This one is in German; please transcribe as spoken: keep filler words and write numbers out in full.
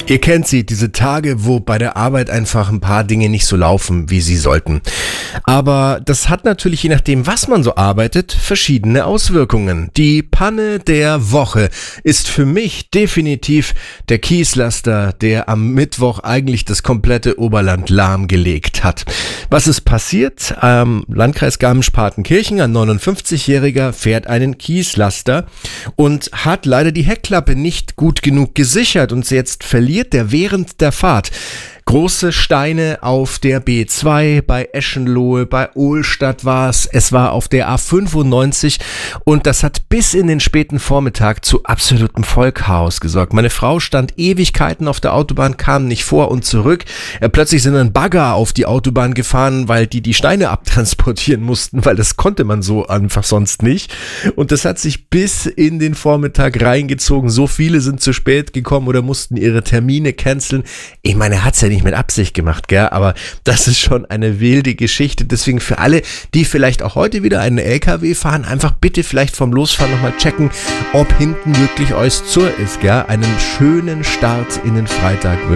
Ihr kennt sie, diese Tage, wo bei der Arbeit einfach ein paar Dinge nicht so laufen, wie sie sollten. Aber das hat natürlich, je nachdem, was man so arbeitet, verschiedene Auswirkungen. Die Panne der Woche ist für mich definitiv der Kieslaster, der am Mittwoch eigentlich das komplette Oberland lahmgelegt hat. Was ist passiert? Am Landkreis Garmisch-Partenkirchen, ein neunundfünfzigjähriger fährt einen Kieslaster und hat leider die Heckklappe nicht gut genug gesichert und jetzt verliert der während der Fahrt große Steine auf der B zwei, bei Eschenlohe, bei Ohlstadt war es, es war auf der A fünfundneunzig und das hat bis in den späten Vormittag zu absolutem Vollchaos gesorgt. Meine Frau stand Ewigkeiten auf der Autobahn, kam nicht vor und zurück. Äh, plötzlich sind ein Bagger auf die Autobahn gefahren, weil die die Steine abtransportieren mussten, weil das konnte man so einfach sonst nicht. Und das hat sich bis in den Vormittag reingezogen. So viele sind zu spät gekommen oder mussten ihre Termine canceln. Ich meine, er hat's ja nicht mit Absicht gemacht, gell? Aber das ist schon eine wilde Geschichte. Deswegen für alle, die vielleicht auch heute wieder einen L K W fahren, einfach bitte vielleicht vom Losfahren nochmal checken, ob hinten wirklich alles zu ist, gell? Einen schönen Start in den Freitag wünschen.